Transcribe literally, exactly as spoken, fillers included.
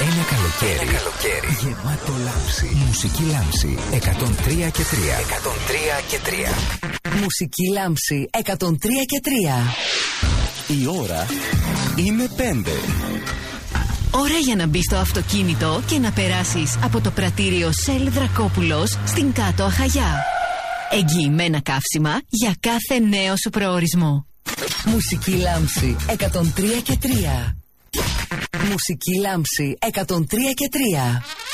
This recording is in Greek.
Ένα καλοκαίρι, Ένα καλοκαίρι γεμάτο λάμψη. Μουσική Λάμψη εκατόν τρία και τρία. εκατόν τρία και τρία. Μουσική Λάμψη εκατόν τρία και τρία. Η ώρα είναι πέντε. Ώρα για να μπεις στο αυτοκίνητο και να περάσεις από το πρατήριο Shell Δρακόπουλος στην Κάτω Αχαγιά. Εγγυημένα καύσιμα για κάθε νέο σου προορισμό. Μουσική Λάμψη εκατόν τρία και τρία. Μουσική Λάμψη εκατόν τρία και τρία.